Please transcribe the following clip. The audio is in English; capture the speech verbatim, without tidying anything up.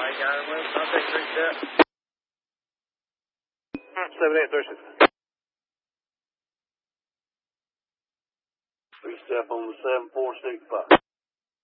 I got him with. I'll take three step. seven eight thirty six. Three step on the seven four six five.